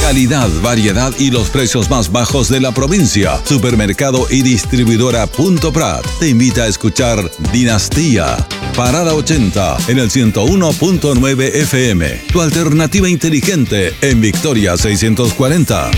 Calidad, variedad y los precios más bajos de la provincia. Supermercado y distribuidora Punto Prat te invita a escuchar Dinastía. Parada 80 en el 101.9 FM. Tu alternativa inteligente en Victoria 640.